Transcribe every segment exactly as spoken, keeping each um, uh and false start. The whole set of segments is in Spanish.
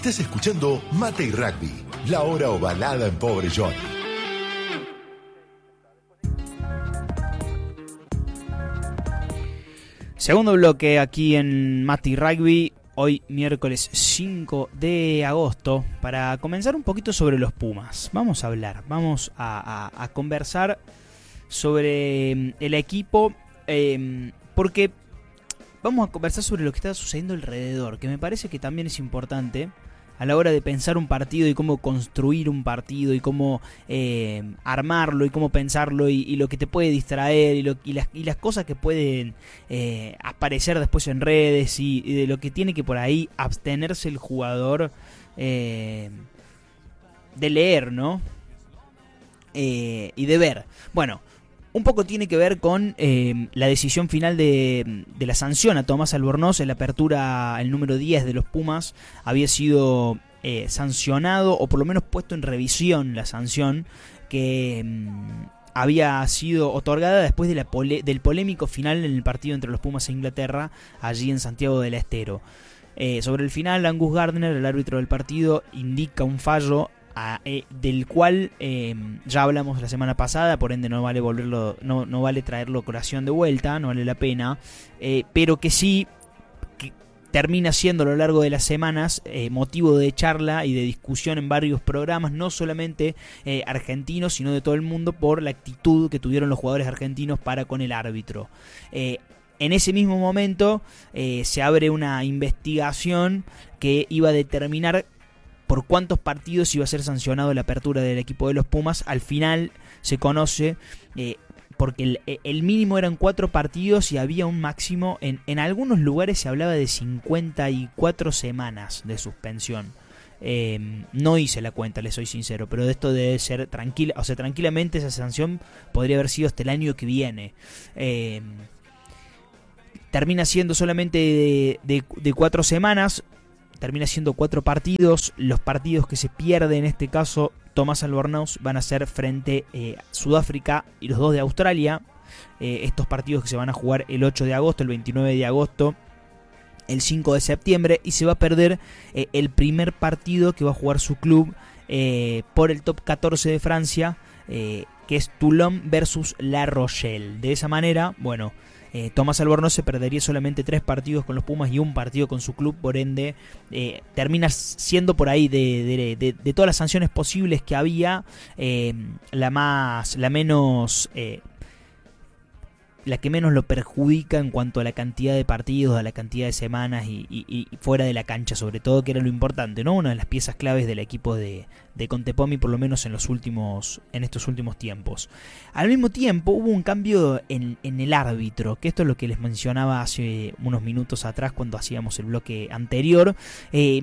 Estás escuchando Mate y Rugby, la hora ovalada en Pobre Johnny. Segundo bloque aquí en Mate y Rugby, hoy miércoles cinco de agosto, para comenzar un poquito sobre los Pumas. Vamos a hablar, vamos a, a, a conversar sobre el equipo, eh, porque vamos a conversar sobre lo que está sucediendo alrededor, que me parece que también es importante a la hora de pensar un partido y cómo construir un partido y cómo eh, armarlo y cómo pensarlo y, y lo que te puede distraer y, lo, y, las, y las cosas que pueden eh, aparecer después en redes y, y de lo que tiene que por ahí abstenerse el jugador eh, de leer, ¿no? Eh, y de ver. Bueno, un poco tiene que ver con eh, la decisión final de, de la sanción a Tomás Albornoz en la apertura, el número diez de los Pumas. Había sido eh, sancionado, o por lo menos puesto en revisión la sanción, que mm, había sido otorgada después de la pole, del polémico final en el partido entre los Pumas e Inglaterra, allí en Santiago del Estero. Eh, sobre el final, Angus Gardner, el árbitro del partido, indica un fallo A, eh, del cual eh, ya hablamos la semana pasada, por ende no vale volverlo, no, no vale traerlo a colación de vuelta, no vale la pena, eh, pero que sí que termina siendo a lo largo de las semanas eh, motivo de charla y de discusión en varios programas, no solamente eh, argentinos, sino de todo el mundo, por la actitud que tuvieron los jugadores argentinos para con el árbitro. Eh, En ese mismo momento eh, se abre una investigación que iba a determinar por cuántos partidos iba a ser sancionado la apertura del equipo de los Pumas. Al final se conoce, eh, porque el, el mínimo eran cuatro partidos y había un máximo, en, en algunos lugares se hablaba de cincuenta y cuatro semanas de suspensión. Eh, no hice la cuenta, les soy sincero, pero de esto debe ser tranquila, o sea, tranquilamente esa sanción podría haber sido hasta el año que viene. Eh, termina siendo solamente de, de, de cuatro semanas. Termina siendo cuatro partidos. Los partidos que se pierden, en este caso Tomás Albornoz, van a ser frente a eh, Sudáfrica y los dos de Australia. Eh, estos partidos que se van a jugar el ocho de agosto, el veintinueve de agosto, el cinco de septiembre. Y se va a perder eh, el primer partido que va a jugar su club eh, por el top catorce de Francia, eh, que es Toulon versus La Rochelle. De esa manera, bueno, Eh, Tomás Albornoz se perdería solamente tres partidos con los Pumas y un partido con su club, por ende eh, termina siendo por ahí de, de, de, de todas las sanciones posibles que había, eh, la más, la menos, eh, la que menos lo perjudica en cuanto a la cantidad de partidos, a la cantidad de semanas y, y, y fuera de la cancha, sobre todo, que era lo importante, ¿no? Una de las piezas claves del equipo de, de Contepomi, por lo menos en los últimos, en estos últimos tiempos. Al mismo tiempo hubo un cambio en, en el árbitro, que esto es lo que les mencionaba hace unos minutos atrás cuando hacíamos el bloque anterior. Eh,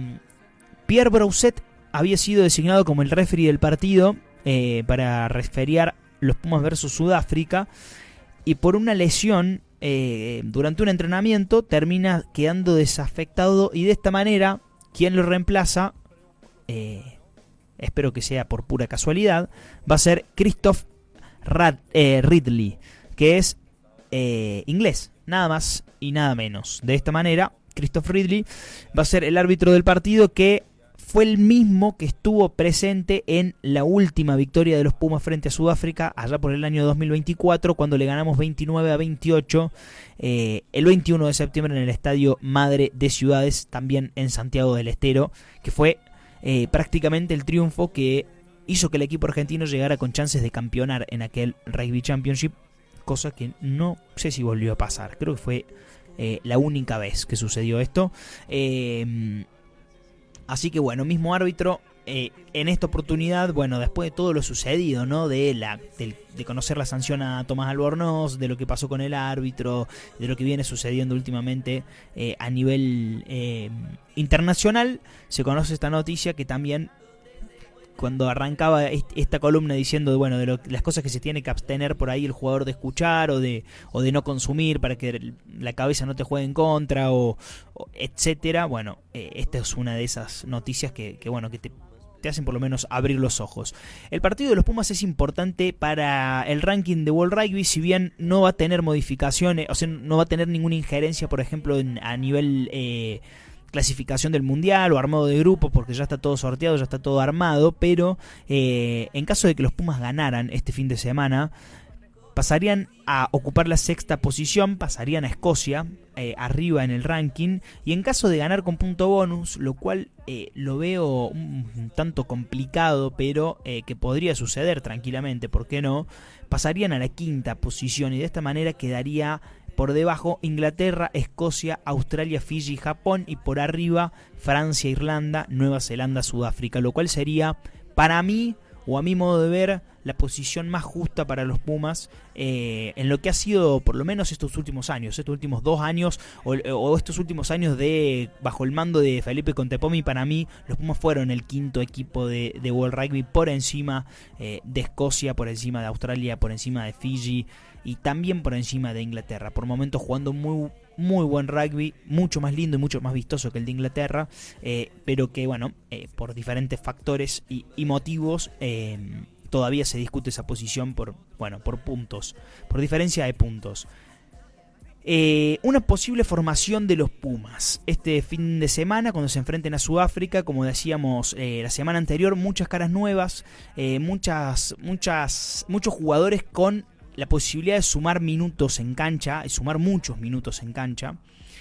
Pierre Brousset había sido designado como el referee del partido eh, para referiar los Pumas versus Sudáfrica. Y por una lesión eh, durante un entrenamiento termina quedando desafectado, y de esta manera quien lo reemplaza, eh, espero que sea por pura casualidad, va a ser Christoph Rad, eh, Ridley, que es eh, inglés, nada más y nada menos. De esta manera Christoph Ridley va a ser el árbitro del partido, que fue el mismo que estuvo presente en la última victoria de los Pumas frente a Sudáfrica allá por el año dos mil veinticuatro, cuando le ganamos veintinueve a veintiocho eh, el veintiuno de septiembre en el Estadio Madre de Ciudades, también en Santiago del Estero, que fue eh, prácticamente el triunfo que hizo que el equipo argentino llegara con chances de campeonar en aquel Rugby Championship, cosa que no sé si volvió a pasar. Creo que fue eh, la única vez que sucedió esto. Eh... Así que bueno, mismo árbitro eh, en esta oportunidad, bueno, después de todo lo sucedido, ¿no? De la de, de conocer la sanción a Tomás Albornoz, de lo que pasó con el árbitro, de lo que viene sucediendo últimamente eh, a nivel eh, internacional, se conoce esta noticia que también, cuando arrancaba esta columna diciendo, bueno, de lo, las cosas que se tiene que abstener por ahí el jugador de escuchar o de o de no consumir para que la cabeza no te juegue en contra, o, o etcétera, bueno, eh, esta es una de esas noticias que, que bueno, que te, te hacen por lo menos abrir los ojos. El partido de los Pumas es importante para el ranking de World Rugby, si bien no va a tener modificaciones, o sea, no va a tener ninguna injerencia, por ejemplo, en, a nivel... Eh, clasificación del Mundial o armado de grupos, porque ya está todo sorteado, ya está todo armado, pero eh, en caso de que los Pumas ganaran este fin de semana, pasarían a ocupar la sexta posición, pasarían a Escocia, eh, arriba en el ranking, y en caso de ganar con punto bonus, lo cual eh, lo veo un, un tanto complicado, pero eh, que podría suceder tranquilamente, ¿por qué no? Pasarían a la quinta posición y de esta manera quedaría por debajo Inglaterra, Escocia, Australia, Fiji, Japón, y por arriba Francia, Irlanda, Nueva Zelanda, Sudáfrica, lo cual sería, para mí, o a mi modo de ver, la posición más justa para los Pumas eh, en lo que ha sido por lo menos estos últimos años, estos últimos dos años o, o estos últimos años de bajo el mando de Felipe Contepomi. Para mí los Pumas fueron el quinto equipo de, de World Rugby, por encima eh, de Escocia, por encima de Australia, por encima de Fiji y también por encima de Inglaterra, por momentos jugando muy muy buen rugby, mucho más lindo y mucho más vistoso que el de Inglaterra, eh, pero que bueno, eh, por diferentes factores y, y motivos eh, todavía se discute esa posición por, bueno, por puntos, por diferencia de puntos. Eh, una posible formación de los Pumas este fin de semana cuando se enfrenten a Sudáfrica, como decíamos eh, la semana anterior, muchas caras nuevas, eh, muchas, muchas, muchos jugadores con la posibilidad de sumar minutos en cancha, de sumar muchos minutos en cancha.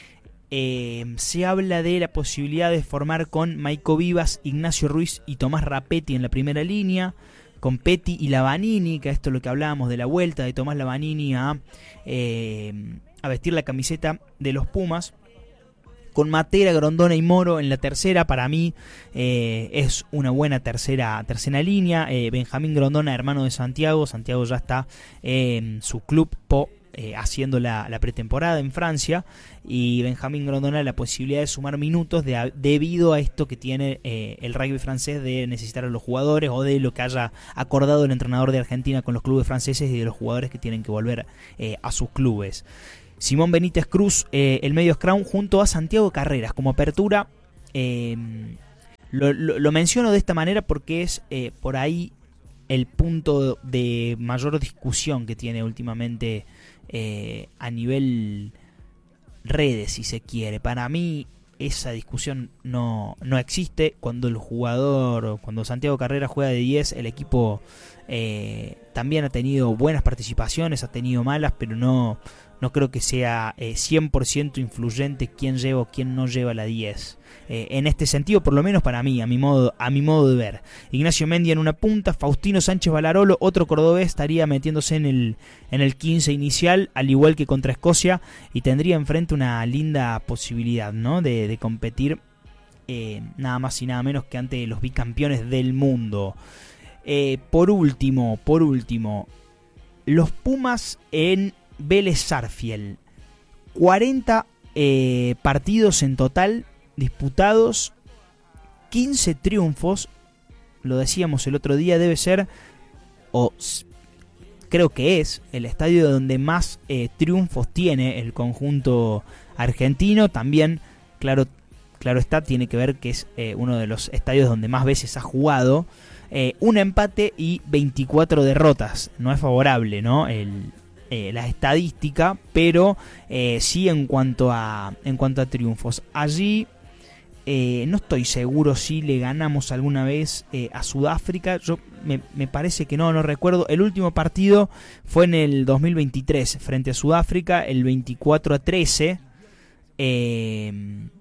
Eh, se habla de la posibilidad de formar con Maiko Vivas, Ignacio Ruiz y Tomás Rapetti en la primera línea, con Petty y Lavanini, que esto es lo que hablábamos de la vuelta de Tomás Lavanini a, eh, a vestir la camiseta de los Pumas, con Matera, Grondona y Moro en la tercera. Para mí eh, es una buena tercera, tercera línea. eh, Benjamín Grondona, hermano de Santiago, Santiago ya está en su club Po eh, haciendo la, la pretemporada en Francia, y Benjamín Grondona la posibilidad de sumar minutos de, debido a esto que tiene eh, el rugby francés de necesitar a los jugadores, o de lo que haya acordado el entrenador de Argentina con los clubes franceses y de los jugadores que tienen que volver eh, a sus clubes. Simón Benítez Cruz, eh, el medio scrum, junto a Santiago Carreras como apertura. Eh, lo, lo, lo menciono de esta manera porque es eh, por ahí el punto de mayor discusión que tiene últimamente eh, a nivel redes, si se quiere. Para mí esa discusión no, no existe. Cuando el jugador, cuando Santiago Carreras juega de diez, el equipo eh, también ha tenido buenas participaciones, ha tenido malas, pero no... No creo que sea eh, cien por ciento influyente quién lleva o quién no lleva la diez. Eh, en este sentido, por lo menos para mí, a mi modo, a mi modo de ver. Ignacio Mendia en una punta, Faustino Sánchez Balarolo, otro cordobés, estaría metiéndose en el, en el quince inicial, al igual que contra Escocia, y tendría enfrente una linda posibilidad, ¿no?, de, de competir eh, nada más y nada menos que ante los bicampeones del mundo. Eh, por último, por último, los Pumas en Vélez Sarsfield, cuarenta eh, partidos en total disputados, quince triunfos. Lo decíamos el otro día, debe ser, o creo que es, el estadio donde más eh, triunfos tiene el conjunto argentino. También, claro, claro está, tiene que ver que es eh, uno de los estadios donde más veces ha jugado. Eh, un empate y veinticuatro derrotas. No es favorable, ¿no?, el Eh, la estadística, pero eh, sí en cuanto a en cuanto a triunfos. Allí eh, no estoy seguro si le ganamos alguna vez eh, a Sudáfrica. Yo me, me parece que no, no recuerdo. El último partido fue en el dos mil veintitrés frente a Sudáfrica, el veinticuatro a trece. Eh,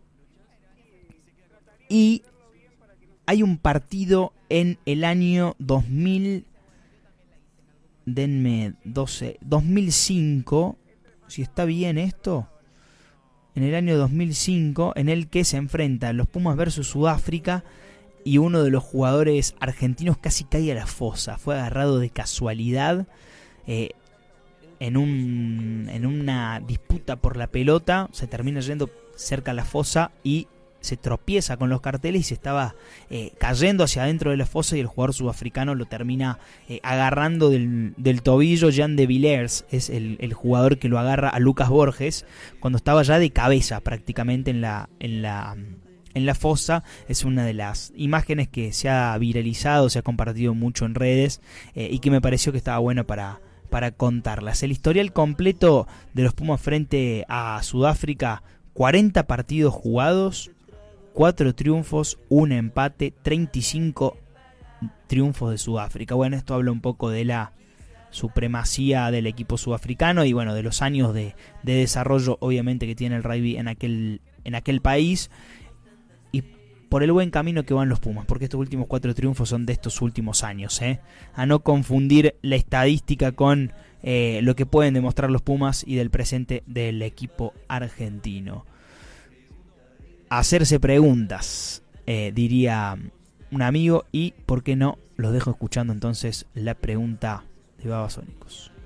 y hay un partido en el año dos mil. Denme doce, dos mil cinco, si está bien esto, en el año dos mil cinco, en el que se enfrentan los Pumas versus Sudáfrica, y uno de los jugadores argentinos casi cae a la fosa, fue agarrado de casualidad eh, en, un, en una disputa por la pelota, se termina yendo cerca a la fosa y se tropieza con los carteles y se estaba eh, cayendo hacia adentro de la fosa, y el jugador sudafricano lo termina eh, agarrando del, del tobillo. Jean de Villers es el, el jugador que lo agarra a Lucas Borges cuando estaba ya de cabeza prácticamente en la, en la, en la fosa. Es una de las imágenes que se ha viralizado, se ha compartido mucho en redes eh, y que me pareció que estaba bueno para, para contarlas. El historial completo de los Pumas frente a Sudáfrica: cuarenta partidos jugados, cuatro triunfos, un empate, treinta y cinco triunfos de Sudáfrica. Bueno, esto habla un poco de la supremacía del equipo sudafricano y bueno, de los años de, de desarrollo obviamente que tiene el rugby en aquel, en aquel país, y por el buen camino que van los Pumas, porque estos últimos cuatro triunfos son de estos últimos años, ¿eh? A no confundir la estadística con eh, lo que pueden demostrar los Pumas y del presente del equipo argentino. Hacerse preguntas, eh, diría un amigo, y por qué no, los dejo escuchando entonces la pregunta de Babasónicos.